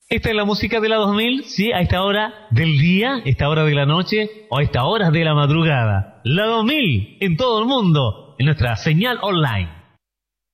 Esta es la música de la 2000, sí, a esta hora del día, esta hora de la noche o a esta hora de la madrugada. La 2000 en todo el mundo, en nuestra señal online.